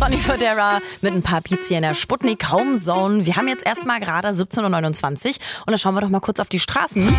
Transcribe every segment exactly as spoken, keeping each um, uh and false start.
Sonny Fodera mit ein paar Beats hier in der Sputnik Home Zone. Wir haben jetzt erstmal gerade siebzehn Uhr neunundzwanzig und da schauen wir doch mal kurz auf die Straßen.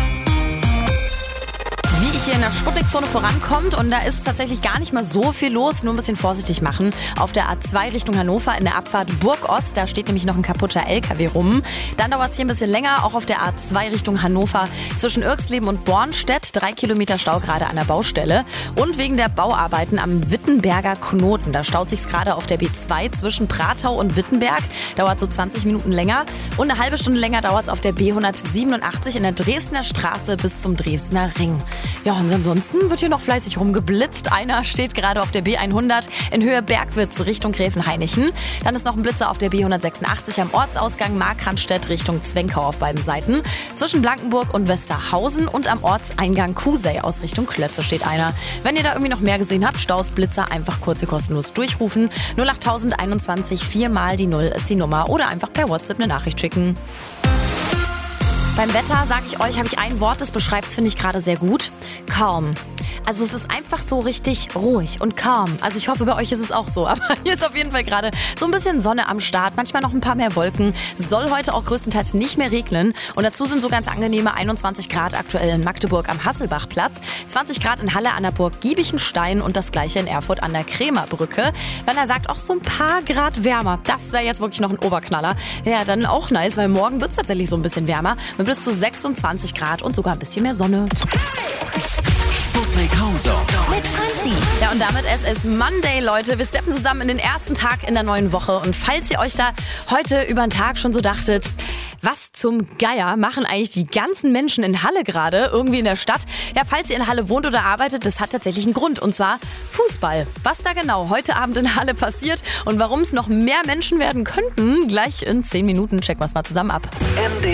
Wie ich hier in der Sputnik-Zone vorankommt und da ist tatsächlich gar nicht mal so viel los, nur ein bisschen vorsichtig machen. Auf der A zwei Richtung Hannover in der Abfahrt Burg-Ost, da steht nämlich noch ein kaputter L K W rum. Dann dauert es hier ein bisschen länger, auch auf der A zwei Richtung Hannover zwischen Irxleben und Bornstedt. Drei Kilometer Stau gerade an der Baustelle. Und wegen der Bauarbeiten am Wittenberger Knoten, da staut sich's gerade auf der B zwei zwischen Pratau und Wittenberg. Dauert so zwanzig Minuten länger. Und eine halbe Stunde länger dauert es auf der B hundertsiebenundachtzig in der Dresdner Straße bis zum Dresdner Ring. Ja, und ansonsten wird hier noch fleißig rumgeblitzt. Einer steht gerade auf der B hundert in Höhe Bergwitz Richtung Gräfenhainichen. Dann ist noch ein Blitzer auf der B hundertsechsundachtzig am Ortsausgang Markranstädt Richtung Zwenkau auf beiden Seiten. Zwischen Blankenburg und Westerhausen und am Ortseingang Kusey aus Richtung Klötze steht einer. Wenn ihr da irgendwie noch mehr gesehen habt, Staus, Blitzer, einfach kurz hier kostenlos durchrufen. null acht einundzwanzig, vier mal die null ist die Nummer oder einfach per WhatsApp eine Nachricht schicken. Beim Wetter, sage ich euch, habe ich ein Wort, das beschreibt es, finde ich, gerade sehr gut. Calm. Also es ist einfach so richtig ruhig und calm. Also ich hoffe, bei euch ist es auch so. Aber hier ist auf jeden Fall gerade so ein bisschen Sonne am Start. Manchmal noch ein paar mehr Wolken. Soll heute auch größtenteils nicht mehr regnen. Und dazu sind so ganz angenehme einundzwanzig Grad aktuell in Magdeburg am Hasselbachplatz. zwanzig Grad in Halle an der Burg Giebichenstein und das gleiche in Erfurt an der Krämerbrücke. Wenn er sagt, auch so ein paar Grad wärmer. Das wäre jetzt wirklich noch ein Oberknaller. Ja, dann auch nice, weil morgen wird es tatsächlich so ein bisschen wärmer. Mit bis zu sechsundzwanzig Grad und sogar ein bisschen mehr Sonne. Sputnik Home Zone mit Franzi. Ja, und damit es ist Monday, Leute. Wir steppen zusammen in den ersten Tag in der neuen Woche. Und falls ihr euch da heute über den Tag schon so dachtet, was zum Geier machen eigentlich die ganzen Menschen in Halle gerade, irgendwie in der Stadt? Ja, falls ihr in Halle wohnt oder arbeitet, das hat tatsächlich einen Grund. Und zwar Fußball. Was da genau heute Abend in Halle passiert und warum es noch mehr Menschen werden könnten, gleich in zehn Minuten checken wir es mal zusammen ab.